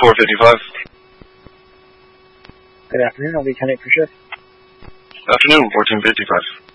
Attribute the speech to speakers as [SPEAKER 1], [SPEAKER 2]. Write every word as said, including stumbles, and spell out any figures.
[SPEAKER 1] four fifty-five.
[SPEAKER 2] Good afternoon. I'll be ten eight for shift.
[SPEAKER 1] Afternoon, fourteen fifty-five.